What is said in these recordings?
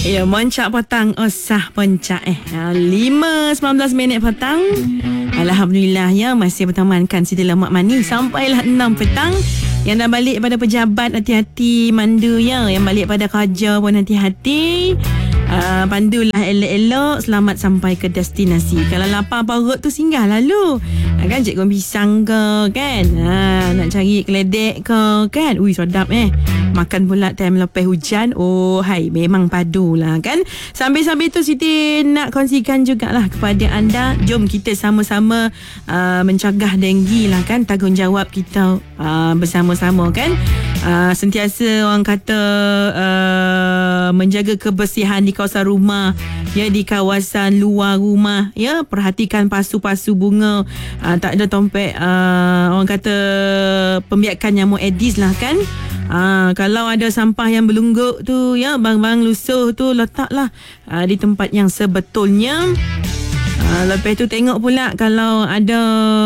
Ya, moncak petang osah poncak 5:19 petang. Alhamdulillah ya, masih bertemankan Siti Lemak Mani sampailah 6 petang. Yang dah balik pada pejabat, hati-hati mandu ya. Yang balik pada kerja pun hati-hati. Pandulah elok-elok, selamat sampai ke destinasi. Kalau lapar perut tu singgah lalu. Kan cikgu pisang ke kan, nak cari keledek ke kan. Ui sedap makan pula time lepas hujan. Oh hai, memang padu lah kan. Sambil-sambil tu Siti nak kongsikan jugalah kepada anda, jom kita sama-sama mencegah denggi lah kan. Tanggungjawab kita bersama-sama kan. Sentiasa orang kata menjaga kebersihan di kawasan rumah ya, di kawasan luar rumah ya. Perhatikan pasu-pasu bunga, tak ada tompek orang kata pembiakan nyamuk Aedes lah kan. Kalau ada sampah yang berlungguk tu ya, barang-barang lusuh tu letaklah di tempat yang sebetulnya. Lepas tu tengok pula kalau ada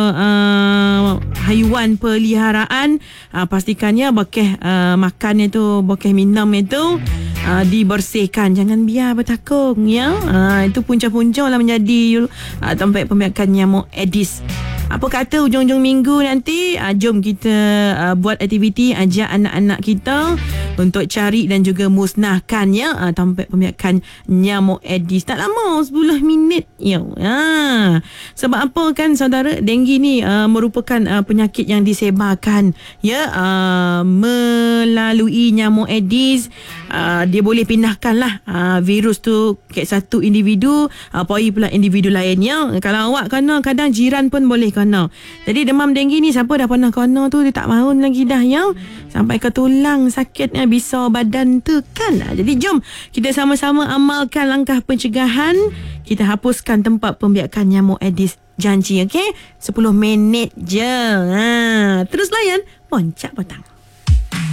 haiwan peliharaan, pastikannya bekas makan itu, bekas minum itu dibersihkan, jangan biar bertakung ya. Itu punca-punca lah menjadi tempat pembiakan nyamuk Aedes. Apa kata hujung-hujung minggu nanti, jom kita buat aktiviti, ajak anak-anak kita untuk cari dan juga musnahkan ya tempat pembiakan nyamuk Aedes. Tak lama, 10 minit ya. Sebab apa kan saudara, denggi ni merupakan penyakit yang disebarkan ya, melalui nyamuk Aedes. Dia boleh pindahkan lah virus tu ke satu individu, pergi pula individu lainnya. Kalau awak kena, kadang jiran pun boleh kena. Jadi demam denggi ni, siapa dah pernah kena tu dia tak mahu lagi dah ya, sampai ke tulang sakitnya, bisa badan tu kan. Jadi jom kita sama-sama amalkan langkah pencegahan. Kita hapuskan tempat pembiakan nyamuk Aedes. Janji okey, 10 minit je. Terus layan Moncak Petang.